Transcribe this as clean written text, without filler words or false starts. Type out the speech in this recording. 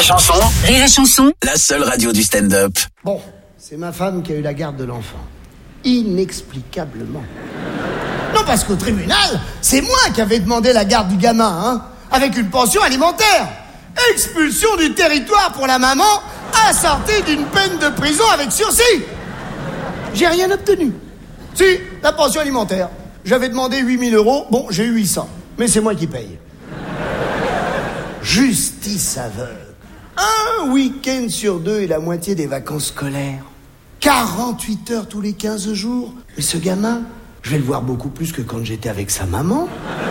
chanson. Rire et chanson. La seule radio du stand-up. Bon, c'est ma femme qui a eu la garde de l'enfant. Inexplicablement. Non, parce qu'au tribunal, c'est moi qui avais demandé la garde du gamin, hein, avec une pension alimentaire. Expulsion du territoire pour la maman, assortie d'une peine de prison avec sursis. J'ai rien obtenu. Si, la pension alimentaire. J'avais demandé 8 000 €, bon, j'ai eu 800. Mais c'est moi qui paye. Justice aveugle. Un week-end sur 2 et la moitié des vacances scolaires. 48 heures tous les 15 jours. Mais ce gamin, je vais le voir beaucoup plus que quand j'étais avec sa maman.